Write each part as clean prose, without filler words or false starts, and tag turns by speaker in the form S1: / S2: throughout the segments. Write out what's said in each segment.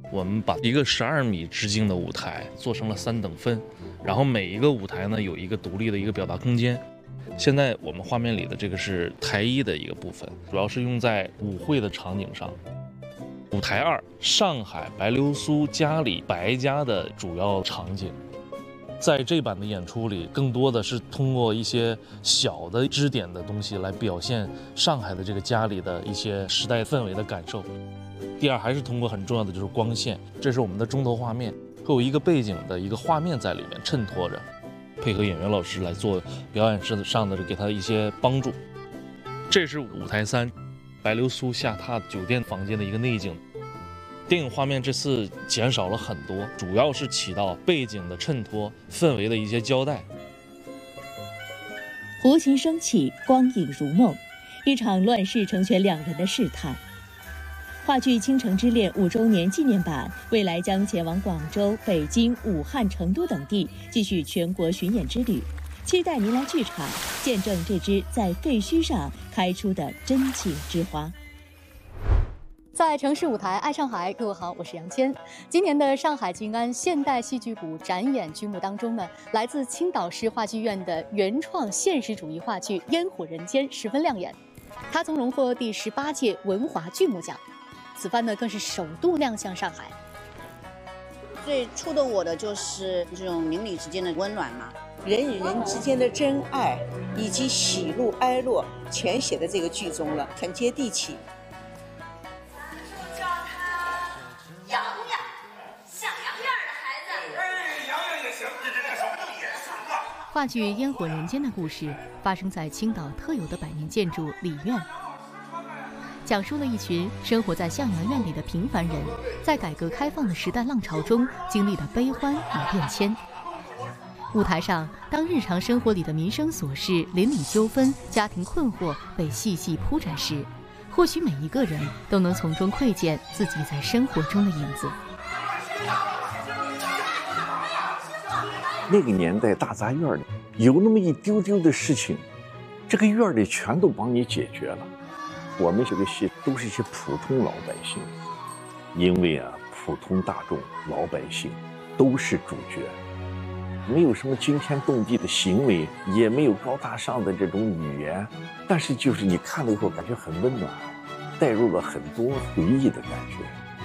S1: 我们把一个12米直径的舞台做成了3等分，然后每一个舞台呢有一个独立的一个表达空间。现在我们画面里的这个是台1的一个部分，主要是用在舞会的场景上。舞台2，上海白流苏家里白家的主要场景。在这版的演出里，更多的是通过一些小的支点的东西来表现上海的这个家里的一些时代氛围的感受。第二，还是通过很重要的就是光线，这是我们的中头画面，会有一个背景的一个画面在里面衬托着，配合演员老师来做表演上的给他一些帮助。这是舞台3，白流苏下榻酒店房间的一个内景。电影画面这次减少了很多，主要是起到背景的衬托、氛围的一些交代。
S2: 胡琴升起，光影如梦，一场乱世成全两人的试探。话剧《倾城之恋》5周年纪念版未来将前往广州、北京、武汉、成都等地，继续全国巡演之旅。期待您来剧场见证这支在废墟上开出的真情之花。
S3: 在城市舞台爱上海，各位好，我是杨谦。今年的上海静安现代戏剧谷展演剧目当中呢，来自青岛市话剧院的原创现实主义话剧《烟火人间》十分亮眼，它曾荣获第18届文华剧目奖。此番呢，更是首度亮相上海。
S4: 最触动我的就是这种邻里之间的温暖嘛，
S5: 人与人之间的真爱，以及喜怒哀乐，全写在这个剧中了，很接地气。
S6: 叫他洋洋，像洋洋的孩子。
S7: 哎，洋洋也行，这什么也行啊。
S3: 话剧《烟火人间》的故事发生在青岛特有的百年建筑李院。讲述了一群生活在向阳院里的平凡人，在改革开放的时代浪潮中经历的悲欢与变迁。舞台上，当日常生活里的民生琐事、邻里纠纷、家庭困惑被细细铺展时，或许每一个人都能从中窥见自己在生活中的影子。
S8: 那个年代大杂院里有那么一丢丢的事情，这个院里全都帮你解决了。我们这个戏都是一些普通老百姓，因为普通大众老百姓都是主角，没有什么惊天动地的行为，也没有高大上的这种语言，但是就是你看了以后感觉很温暖，带入了很多回忆的感觉。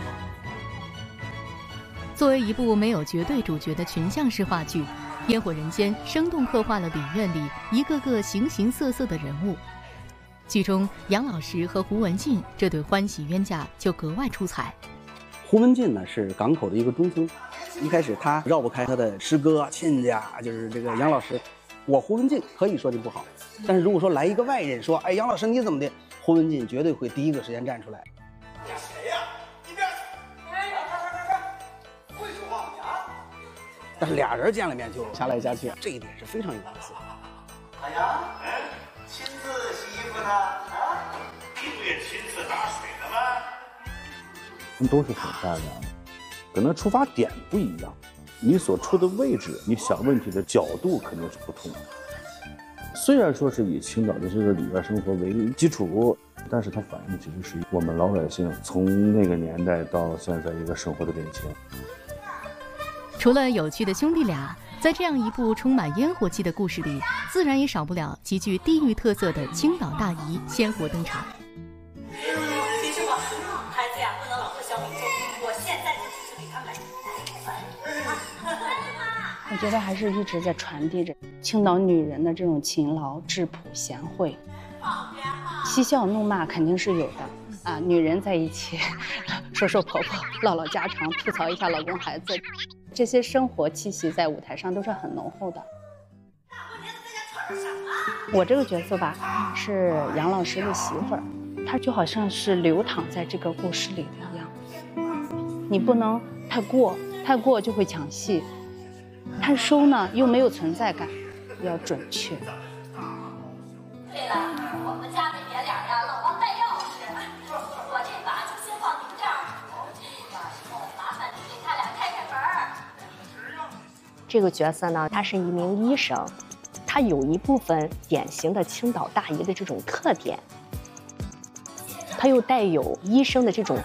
S3: 作为一部没有绝对主角的群像式话剧，《烟火人间》生动刻画了李院里一个个形形色色的人物。剧中杨老师和胡文进这对欢喜冤家就格外出彩。
S9: 胡文进呢是港口的一个中村，一开始他绕不开他的师哥亲家，就是这个杨老师。我胡文进可以说的不好，但是如果说来一个外人说，哎，杨老师你怎么的，胡文进绝对会第一个时间站出来。
S7: 谁呀？一边去！快，会说话呀！
S9: 但是俩人见了面就掐来掐去，这一点是非常有意思。
S7: 海洋，亲自洗衣服呢？啊，你不也亲自打水了吗？
S10: 都是很善良的，可能出发点不一样，你所处的位置，你想问题的角度肯定是不同的。虽然说是以青岛的这个里边生活为基础，但是它反映其实是我们老百姓从那个年代到现在一个生活的变迁。
S3: 除了有趣的兄弟俩，在这样一部充满烟火气的故事里，自然也少不了极具地域特色的青岛大姨鲜活登场。
S6: 其实吧，孩子呀，不能老做小米粥，我现在就只是给他买
S11: 我觉得还是一直在传递着青岛女人的这种勤劳、质朴、贤惠。嬉笑怒骂肯定是有的啊，女人在一起说说婆婆、唠唠家常、吐槽一下老公孩子，这些生活气息在舞台上都是很浓厚的。我这个角色吧，是杨老师的媳妇儿，她就好像是流淌在这个故事里一样。你不能太过，太过就会抢戏；太收呢，又没有存在感，要准确。
S6: 对了，我们家的爷俩呀，老忘带钥匙，我这把就先放您这儿。这个以后麻烦你给他俩开开门。
S12: 这个角色呢，他是一名医生，他有一部分典型的青岛大姨的这种特点，他又带有医生的这种